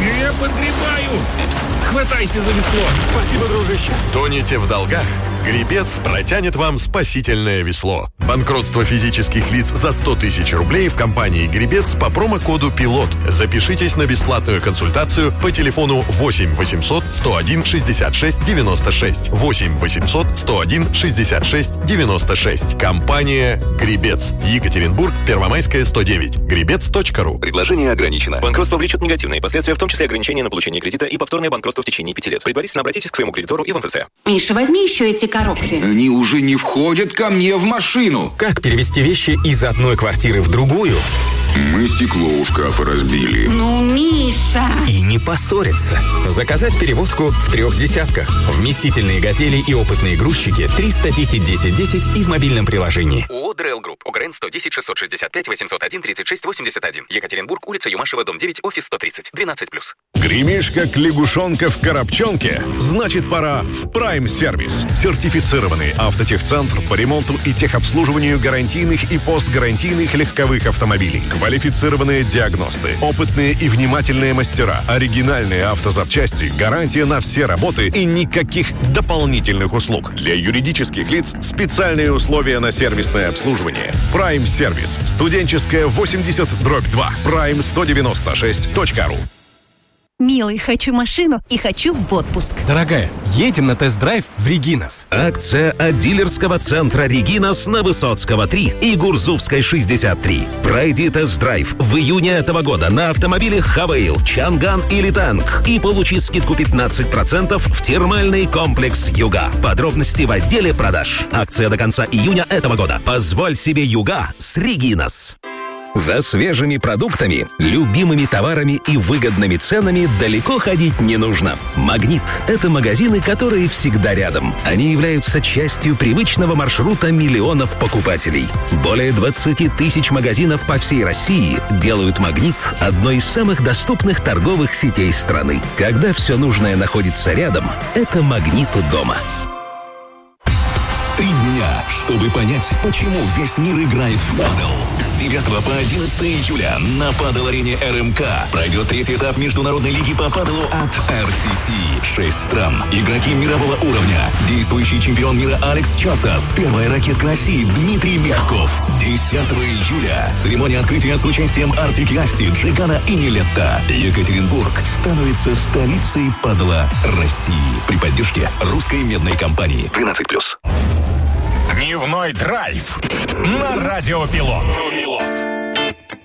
Я подгребаю. Хватайся за весло. Спасибо, дружище. Тонете в долгах? Гребец протянет вам спасительное весло. Банкротство физических лиц за 100 тысяч рублей в компании «Гребец» по промокоду «Пилот». Запишитесь на бесплатную консультацию по телефону 8 800 101 66 96. 8 800 101 66 96. Компания «Гребец». Екатеринбург, Первомайская, 109. Гребец.ру. Предложение ограничено. Банкротство влечет негативные последствия, в том числе ограничение на получение кредита и повторное банкротство в течение 5 лет. Предварительно обратитесь к своему кредитору и в МФЦ. Миша, возьми еще эти коробки. Они уже не входят ко мне в машину. Как перевести вещи из одной квартиры в другую? Мы стекло у шкафа разбили. Ну, Миша! И не поссориться. Заказать перевозку в 3 десятках. Вместительные «Газели» и опытные грузчики 310 10 10 и в мобильном приложении. ООО «ДРЛ Групп». УГРН 110 665 801 36 81. Екатеринбург, улица Юмашева, дом 9, офис 130. 12+. Гремишь, как лягушонка в коробчонке? Значит, пора в Prime Сервис. Сертифицированный автотехцентр по ремонту и техобслуживанию гарантийных и постгарантийных легковых автомобилей. Квалифицированные диагносты, опытные и внимательные мастера, оригинальные автозапчасти, гарантия на все работы и никаких дополнительных услуг. Для юридических лиц специальные условия на сервисное обслуживание. Prime Сервис. Студенческая 80/2. Prime196.ru. Милый, хочу машину и хочу в отпуск. Дорогая, едем на тест-драйв в Регинас. Акция от дилерского центра Регинас на Высоцкого 3 и Гурзувской 63. Пройди тест-драйв в июне этого года на автомобилях Хавейл, Чанган или Танк и получи скидку 15% в термальный комплекс Юга. Подробности в отделе продаж. Акция до конца июня этого года. Позволь себе Юга с Регинас. За свежими продуктами, любимыми товарами и выгодными ценами далеко ходить не нужно. «Магнит» — это магазины, которые всегда рядом. Они являются частью привычного маршрута миллионов покупателей. Более 20 тысяч магазинов по всей России делают «Магнит» одной из самых доступных торговых сетей страны. Когда все нужное находится рядом, это «Магнит» у дома. 3 дня, чтобы понять, почему весь мир играет в падл. С 9 по 11 июля на падл-арене РМК пройдет 3-й этап Международной лиги по падлу от RCC. 6 стран, игроки мирового уровня, действующий чемпион мира Алекс Чосас, первая ракетка России Дмитрий Мягков. 10 июля церемония открытия с участием Артик и Асти, Джигана и Нилетта. Екатеринбург становится столицей падла России при поддержке русской медной компании. 12+. Дневной драйв на Радио Пилот.